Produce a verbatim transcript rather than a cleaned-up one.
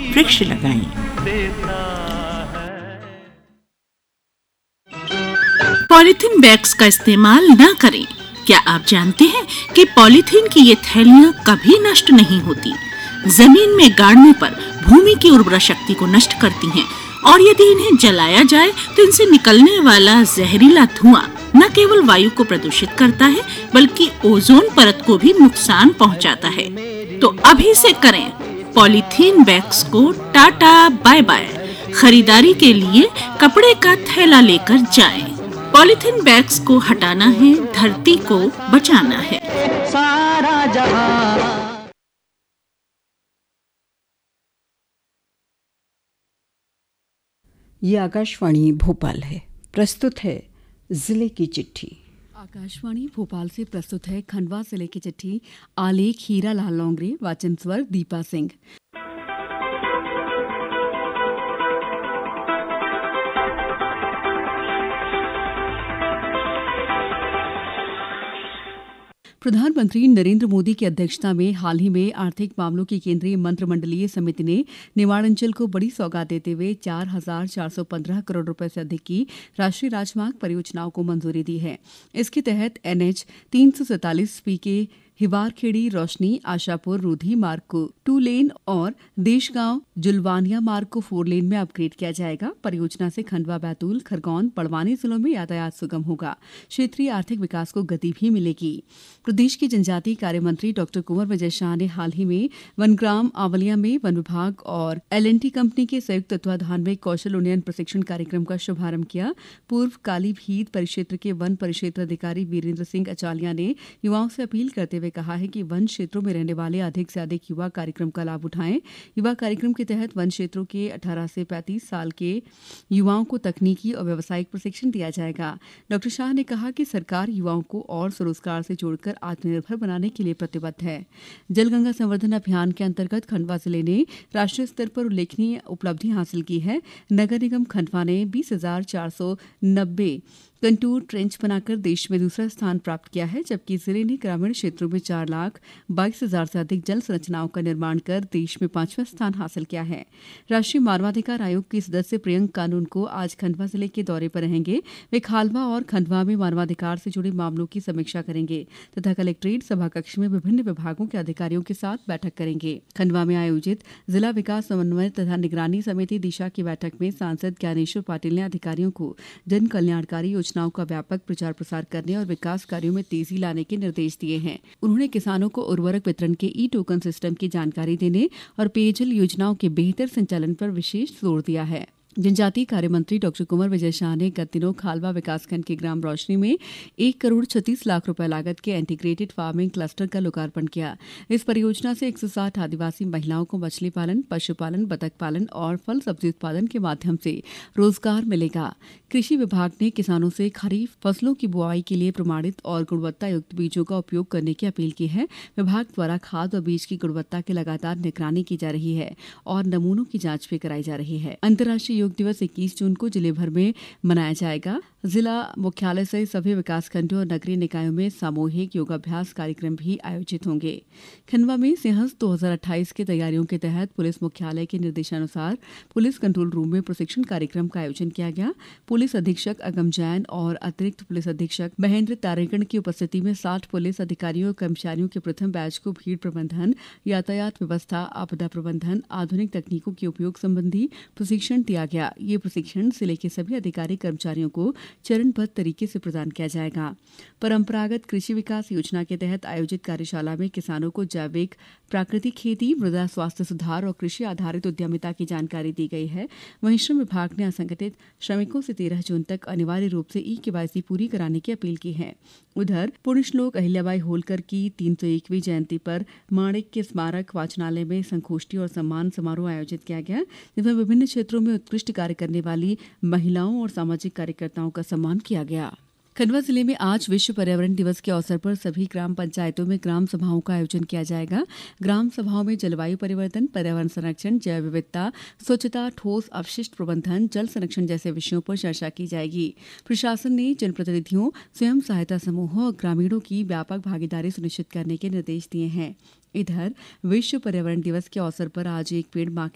वृक्ष लगाएं। Polythene bags का इस्तेमाल न करें। क्या आप जानते हैं कि पॉलीथीन की ये थैलियां कभी नष्ट नहीं होती। जमीन में गाड़ने पर भूमि की उर्वरा शक्ति को नष्ट करती हैं और यदि इन्हें जलाया जाए तो इनसे निकलने वाला जहरीला धुआं न केवल वायु को प्रदूषित करता है बल्कि ओजोन परत को भी नुकसान पहुंचाता है। तो अभी से करें पॉलीथीन बैग्स को टाटा बाय बाय। खरीदारी के लिए कपड़े का थैला लेकर जाएं। पॉलीथीन बैग्स को हटाना है, धरती को बचाना है। सारा जहां। ये आकाशवाणी भोपाल है। प्रस्तुत है जिले की चिट्ठी। आकाशवाणी भोपाल से प्रस्तुत है खंडवा जिले की चिट्ठी। आलेख हीरा लाल लोंगरे, वाचन स्वर दीपा सिंह। प्रधानमंत्री नरेंद्र मोदी की अध्यक्षता में हाल ही में आर्थिक मामलों की केंद्रीय मंत्रिमंडलीय समिति ने निमाड़ अंचल को बड़ी सौगात देते हुए चार हजार चार सौ पंद्रह करोड़ रुपए से अधिक की राष्ट्रीय राजमार्ग परियोजनाओं को मंजूरी दी है। इसके तहत एनएच तीन सौ सैंतालीस पी के हिवारखेड़ी रोशनी आशापुर रूधी मार्ग को टू लेन और देशगांव जुलवानिया मार्ग को फोर लेन में अपग्रेड किया जाएगा। परियोजना से खंडवा, बैतूल, खरगोन, बड़वानी जिलों में यातायात सुगम होगा। क्षेत्रीय आर्थिक विकास को गति भी मिलेगी। प्रदेश के जनजातीय कार्य मंत्री डॉक्टर कुंवर विजय शाह ने हाल ही में वनग्राम आंवलिया में वन विभाग और एल एंड टी कंपनी के संयुक्त तत्वाधान में कौशल उन्नयन प्रशिक्षण कार्यक्रम का शुभारंभ किया। पूर्व कालीभीत परिक्षेत्र के वन परिक्षेत्र अधिकारी वीरेंद्र सिंह अचालिया ने युवाओं से अपील करते हुए कहा है कि वन क्षेत्रों में रहने वाले अधिक से अधिक युवा कार्यक्रम का लाभ उठाएं। युवा कार्यक्रम के तहत वन क्षेत्रों के अठारह से पैंतीस साल के युवाओं को तकनीकी और व्यावसायिक प्रशिक्षण दिया जाएगा। डॉक्टर शाह ने कहा कि सरकार युवाओं को और स्वरोजगार से जोड़कर आत्मनिर्भर बनाने के लिए प्रतिबद्ध है। जलगंगा संवर्धन अभियान के अंतर्गत खंडवा जिले ने राष्ट्रीय स्तर पर उल्लेखनीय उपलब्धि हासिल की है। नगर निगम खंडवा ने बीस हजार चार सौ नब्बे कंटूर ट्रेंच बनाकर देश में दूसरा स्थान प्राप्त किया है, जबकि जिले ने ग्रामीण क्षेत्रों में चार लाख बाईस हजार से अधिक जल संरचनाओं का निर्माण कर देश में पांचवा स्थान हासिल किया है। राष्ट्रीय मानवाधिकार आयोग के सदस्य प्रियंक कानून को आज खंडवा जिले के दौरे पर रहेंगे। वे खालवा और खंडवा में मानवाधिकार से जुड़े मामलों की समीक्षा करेंगे तथा कलेक्ट्रेट सभा कक्ष में विभिन्न विभागों के अधिकारियों के साथ बैठक करेंगे। खंडवा में आयोजित जिला विकास समन्वय तथा निगरानी समिति दिशा की बैठक में सांसद ज्ञानेश्वर पाटिल ने अधिकारियों को जन कल्याणकारी योजनाओं का व्यापक प्रचार प्रसार करने और विकास कार्यों में तेजी लाने के निर्देश दिए हैं। उन्होंने किसानों को उर्वरक वितरण के ई टोकन सिस्टम की जानकारी देने और पेयजल योजनाओं के बेहतर संचालन पर विशेष जोर दिया है। जनजातीय कार्य मंत्री डॉक्टर कुंवर विजय शाह ने गत दिनों खालवा विकासखंड के ग्राम रोशनी में एक करोड़ छत्तीस लाख रुपए लागत के इंटीग्रेटेड फार्मिंग क्लस्टर का लोकार्पण किया। इस परियोजना से एक सौ साठ आदिवासी महिलाओं को मछली पालन, पशुपालन, बतख पालन और फल सब्जी उत्पादन के माध्यम से रोजगार मिलेगा। कृषि विभाग ने किसानों से खरीफ फसलों की बुआई के लिए प्रमाणित और गुणवत्ता युक्त बीजों का उपयोग करने की अपील की है। विभाग द्वारा खाद और बीज की गुणवत्ता की लगातार निगरानी की जा रही है और नमूनों की जांच भी कराई जा रही है। अंतर्राष्ट्रीय योग दिवस इक्कीस जून को जिले भर में मनाया जाएगा। जिला मुख्यालय से सभी विकासखंडों और नगरीय निकायों में सामूहिक योगाभ्यास कार्यक्रम भी आयोजित होंगे। खंडवा में सिंहस्थ दो हजार अट्ठाईस की तैयारियों के तहत पुलिस मुख्यालय के निर्देशानुसार पुलिस कंट्रोल रूम में प्रशिक्षण कार्यक्रम का आयोजन किया गया। पुलिस अधीक्षक अगम जैन और अतिरिक्त पुलिस अधीक्षक महेंद्र तारेगण की उपस्थिति में साठ पुलिस अधिकारियों और कर्मचारियों के प्रथम बैच को भीड़ प्रबंधन, यातायात व्यवस्था, आपदा प्रबंधन, आधुनिक तकनीकों के उपयोग संबंधी प्रशिक्षण दिया गया। ये प्रशिक्षण जिले के सभी अधिकारी कर्मचारियों को चरणबद्ध तरीके से प्रदान किया जाएगा। परंपरागत कृषि विकास योजना के तहत आयोजित कार्यशाला में किसानों को जैविक प्राकृतिक खेती, मृदा स्वास्थ्य सुधार और कृषि आधारित उद्यमिता की जानकारी दी गई है। वहीं श्रम विभाग ने असंगठित श्रमिकों से तेरह जून तक अनिवार्य रूप से ई केवाईसी पूरी कराने की अपील की है। उधर पुण्यश्लोक अहिल्याबाई होलकर की तीन सौ एकवीं जयंती पर माणिक के स्मारक वाचनालय में संगोष्ठी और सम्मान समारोह आयोजित किया गया, जिसमें विभिन्न क्षेत्रों में उत्कृष्ट कार्य करने वाली महिलाओं और सामाजिक कार्यकर्ताओं का सम्मान किया गया। खंडवा जिले में आज विश्व पर्यावरण दिवस के अवसर पर सभी ग्राम पंचायतों में ग्राम सभाओं का आयोजन किया जाएगा। ग्राम सभाओं में जलवायु परिवर्तन, पर्यावरण संरक्षण, जैव विविधता, स्वच्छता, ठोस अपशिष्ट प्रबंधन, जल संरक्षण जैसे विषयों पर चर्चा की जाएगी। प्रशासन ने जनप्रतिनिधियों, स्वयं सहायता समूहों और ग्रामीणों की व्यापक भागीदारी सुनिश्चित करने के निर्देश दिए हैं। इधर विश्व पर्यावरण दिवस के अवसर पर आज एक पेड़ मां